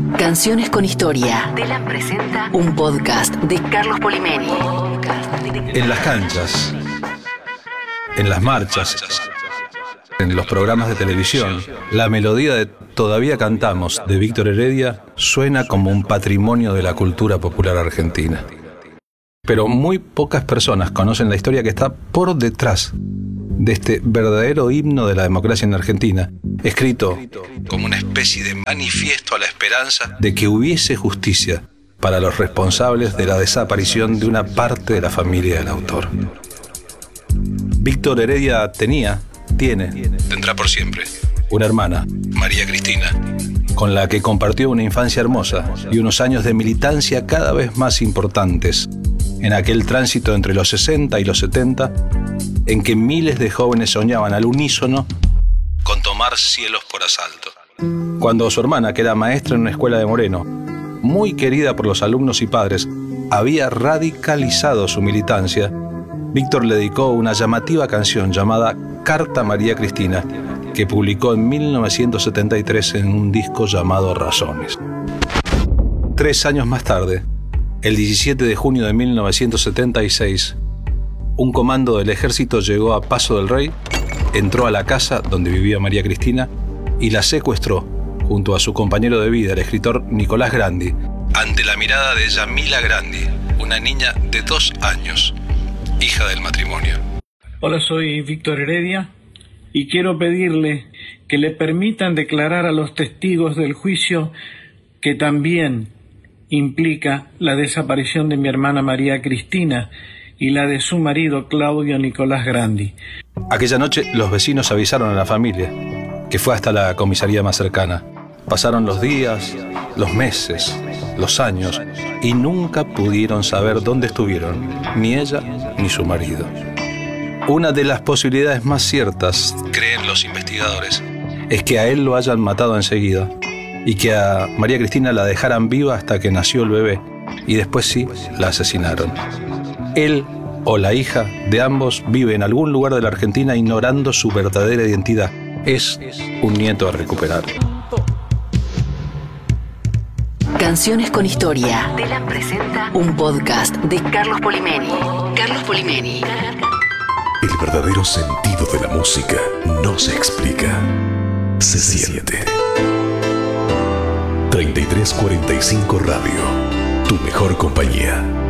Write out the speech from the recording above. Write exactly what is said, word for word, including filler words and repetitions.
Canciones con Historia. Telam presenta un podcast de Carlos Polimeni. En las canchas, en las marchas, en los programas de televisión, la melodía de Todavía Cantamos de Víctor Heredia suena como un patrimonio de la cultura popular argentina. Pero muy pocas personas conocen la historia que está por detrás de este verdadero himno de la democracia en Argentina, escrito como una especie de manifiesto a la esperanza de que hubiese justicia para los responsables de la desaparición de una parte de la familia del autor. Víctor Heredia tenía, tiene, tendrá por siempre, una hermana, María Cristina, con la que compartió una infancia hermosa y unos años de militancia cada vez más importantes en aquel tránsito entre los sesenta y los setenta, en que miles de jóvenes soñaban al unísono con tomar cielos por asalto. Cuando su hermana, que era maestra en una escuela de Moreno, muy querida por los alumnos y padres, había radicalizado su militancia, Víctor le dedicó una llamativa canción llamada Carta a María Cristina, que publicó en mil novecientos setenta y tres en un disco llamado Razones. Tres años más tarde, el diecisiete de junio de mil novecientos setenta y seis, un comando del ejército llegó a Paso del Rey, entró a la casa donde vivía María Cristina y la secuestró junto a su compañero de vida, el escritor Nicolás Grandi, ante la mirada de Yamila Grandi, una niña de dos años, hija del matrimonio. Hola, soy Víctor Heredia y quiero pedirle que le permitan declarar a los testigos del juicio que también implica la desaparición de mi hermana María Cristina y la de su marido Claudio Nicolás Grandi. Aquella noche los vecinos avisaron a la familia, que fue hasta la comisaría más cercana. Pasaron los días, los meses, los años, y nunca pudieron saber dónde estuvieron, ni ella ni su marido. Una de las posibilidades más ciertas, creen los investigadores, es que a él lo hayan matado enseguida y que a María Cristina la dejaran viva hasta que nació el bebé, y después sí, la asesinaron. Él o la hija de ambos vive en algún lugar de la Argentina ignorando su verdadera identidad. Es un nieto a recuperar. Canciones con Historia. Telam presenta un podcast de Carlos Polimeni. Carlos Polimeni. El verdadero sentido de la música no se explica, se siente. treinta y tres cuarenta y cinco Radio, tu mejor compañía.